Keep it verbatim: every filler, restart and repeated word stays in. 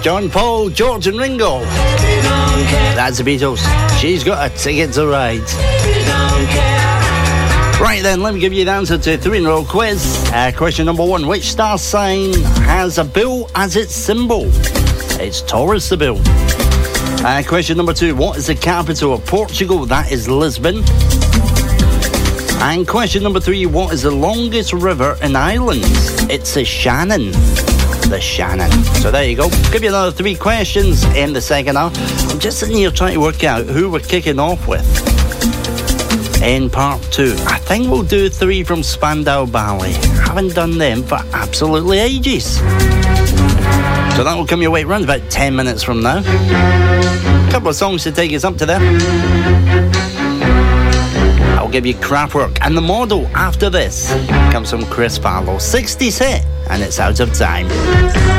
John Paul, George and Ringo. That's the Beatles. She's got a ticket to ride. Right then, let me give you the answer to a three-in-a-row quiz. Uh, question number one, which star sign has a bull as its symbol? It's Taurus, the bull. Uh, question number two, what is the capital of Portugal? That is Lisbon. And question number three, what is the longest river in Ireland? It's the Shannon. The Shannon. So there you go. Give you another three questions in the second half. I'm just sitting here trying to work out who we're kicking off with in part two. I think we'll do three from Spandau Ballet. Haven't done them for absolutely ages. So that will come your way around about ten minutes from now. A couple of songs to take us up to there. I'll give you Kraftwerk, and the model after this comes from Chris Farlow. sixties hit, and it's Out of Time.